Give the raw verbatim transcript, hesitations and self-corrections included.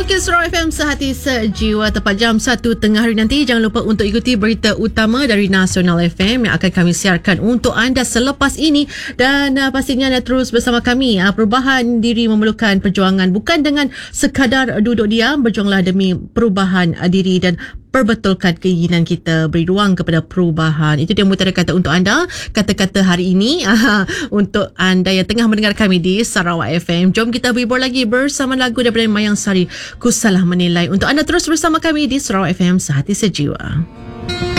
Okey, Sarawak F M sehati sejiwa. Tepat jam satu tengah hari nanti, jangan lupa untuk ikuti berita utama dari Nasional F M yang akan kami siarkan untuk anda selepas ini. Dan uh, pastinya anda terus bersama kami. Uh, perubahan diri memerlukan perjuangan, bukan dengan sekadar duduk diam. Berjuanglah demi perubahan uh, diri dan perbetulkan keinginan kita, beri ruang kepada perubahan. Itu dia mutiara kata untuk anda, kata-kata hari ini aha, untuk anda yang tengah mendengar kami di Sarawak F M. Jom kita berhibur lagi bersama lagu daripada Mayang Sari, Ku Salah Menilai. Untuk anda terus bersama kami di Sarawak F M sehati sejiwa.